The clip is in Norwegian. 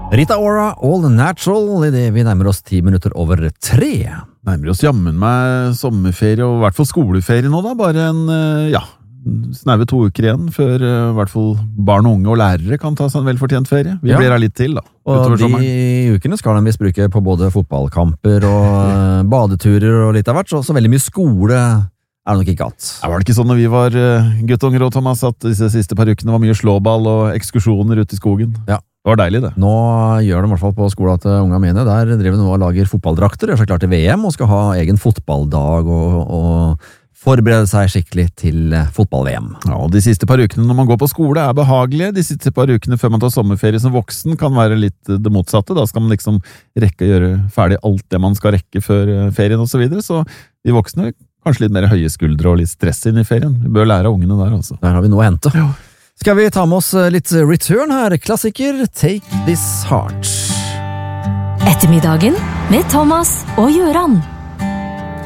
Rita Ora, All Natural, I det vi nærmer oss 10 minutter over 3. Nærmer oss jammen meg sommerferie, og I hvert fall skoleferie nå da, bare snaue 2 uker igjen, før I hvert fall barn og unge og lærere kan ta seg en velfortjent ferie. Vi blir her litt til da, og de ukene skal de visst bruke på både fotballkamper og badeturer og litt av hvert, så veldig mye skole det nok ikke hatt. Var det ikke sånn når vi var guttunger og Thomas, at disse siste par ukene var mye slåball og ekskursjoner ute I skogen? Ja. Det var deilig det. Nå gjør de I hvert fall på skolen til unga mine. Der driver de nå og lager fotballdrakter, gjør seg klart til VM, og skal ha egen fotballdag og forberede seg skikkelig til fotball-VM. Ja, og de siste par ukene når man går på skole behagelige. De siste par ukene før man tar sommerferie som voksen kan være litt det motsatte. Da skal man liksom rekke å gjøre ferdig alt det man skal rekke før ferien og så videre. Så de voksne kanskje litt mer høye skuldre og litt stress inn I ferien. Vi bør lære av ungene der altså. Der har vi noe å hente. Ja. Skal vi ta med oss litt Return her? Klassiker Take This Heart. Ettermiddagen med Thomas og Gjøran.